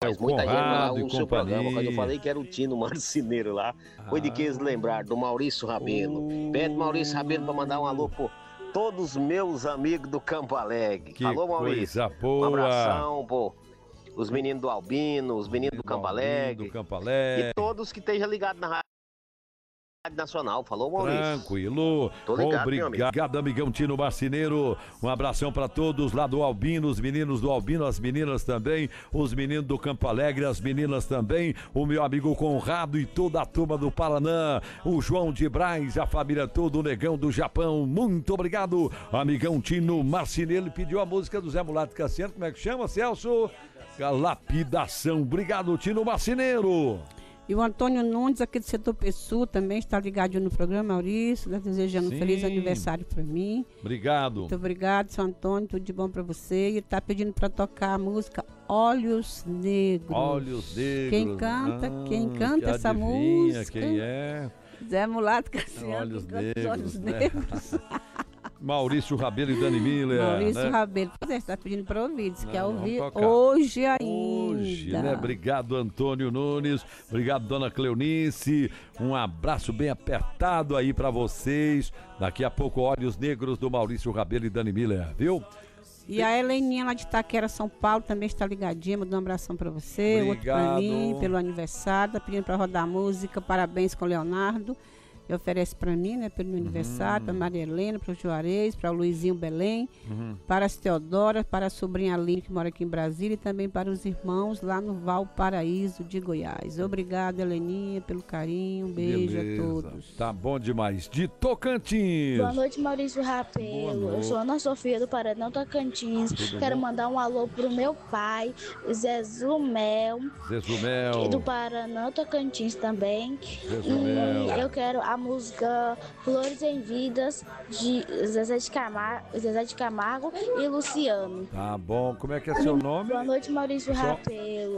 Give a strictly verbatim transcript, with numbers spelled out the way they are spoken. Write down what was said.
Mas muita gente lá Conrado e o seu programa. Quando eu companhia. falei que era o Tino Marceneiro lá, foi de que eles lembraram do Maurício Rabelo. Oh. Pede Maurício Rabelo pra mandar um alô por todos os meus amigos do Campo Alegre. Que Falou, Maurício. coisa boa. Um abração, pô. Os meninos do Albino, os meninos do Campo Albino, Alegre. do Campo Alegre. E todos que estejam ligados na Rádio Nacional. Falou, Maurício. Tranquilo. Tô ligado, meu amigo. Obrigado, amigão Tino Marceneiro. Um abração pra todos lá do Albino, os meninos do Albino, as meninas também, os meninos do Campo Alegre, as meninas também, o meu amigo Conrado e toda a turma do Paraná, o João de Braz, a família toda, o Negão do Japão. Muito obrigado, amigão Tino Marceneiro. Ele pediu a música do Zé Mulato Cassiano, como é que chama, Celso? A Lapidação. Obrigado, Tino Marceneiro. E o Antônio Nunes, aqui do setor Pessu, também está ligado no programa, Maurício, tá desejando Sim. um feliz aniversário para mim. Obrigado. Muito obrigado, seu Antônio, tudo de bom para você. E está pedindo para tocar a música Olhos Negros. Olhos Negros. Quem canta, ah, quem canta que essa adivinha música? Quem é? Zé Mulato Cassiano, Olhos quem canta os Negros, Olhos né? Negros. Maurício Rabelo e Dani Miller. Maurício né? Rabelo. Pois é, você está pedindo para ouvir, diz que quer Não, ouvir vamos tocar. hoje ainda. Hoje, né? Obrigado, Antônio Nunes. Obrigado, dona Cleonice. Um abraço bem apertado aí pra vocês. Daqui a pouco, Olhos Negros do Maurício Rabelo e Dani Miller, viu? E a Heleninha lá de Itaquera, São Paulo, também está ligadinha, mandando um abração pra você, outro pra Obrigado. mim, pelo aniversário, tá pedindo pra rodar música, parabéns com o Leonardo, e oferece pra mim, né, pelo meu aniversário, pra Maria Helena, para o Juarez, para o Luizinho Belém, Uhum. para as Teodora, para a sobrinha Aline, que mora aqui em Brasília, e também para os irmãos lá no Valparaíso de Goiás. Obrigada, Heleninha, pelo carinho, um beijo Beleza. a todos. Tá bom demais. De Tocantins. Boa noite, Maurício Boa Rapelo. noite. Eu sou Ana Sofia do Paredão Tocantins. Tudo Quero bom? mandar um alô pro meu pai, Zé Zumel, Zezumel. do Paraná Tocantins também. Zezumel. E eu quero a música Flores em Vidas de Zezé de Camargo, Zezé de Camargo e Luciano. Tá bom. Como é que é seu nome? Boa noite, Maurício Só- Rapelo.